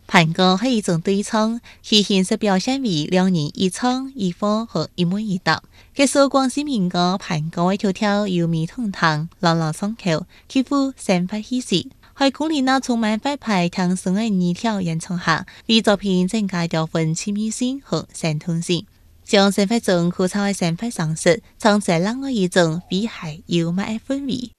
盘歌是一种对唱，其形式表现为两人一唱一和和一问一答。这首广西民歌盘歌的口条优美通透，朗朗上口，几乎生发气息。在古里那充满快派听声的二条演唱下，为作品增加调分亲密性和生动性，将生活中枯燥的生活常识唱出另外一种诙谐幽默的氛围。